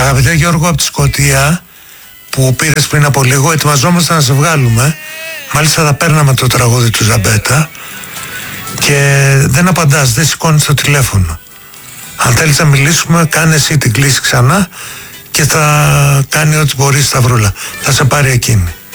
Αγαπητέ Γιώργο από τη Σκωτία, που πήρες πριν από λίγο, ετοιμαζόμασταν να σε βγάλουμε. Μάλιστα θα παίρναμε το τραγούδι του Ζαμπέτα και δεν απαντάς, δεν σηκώνεις το τηλέφωνο. Αν θέλεις να μιλήσουμε, κάνε εσύ την κλίση ξανά και θα κάνει ό,τι μπορεί, Σταυρούλα. Θα σε πάρει εκείνη.